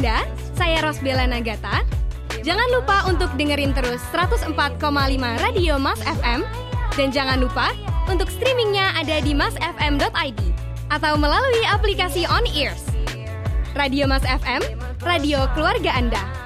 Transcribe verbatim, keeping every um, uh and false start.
Anda, saya Rosbella Nagata. Jangan lupa untuk dengerin terus seratus empat koma lima Radio Mas F M. Dan jangan lupa untuk streamingnya ada di mas f m dot i d atau melalui aplikasi On Ears. Radio Mas F M, radio keluarga Anda.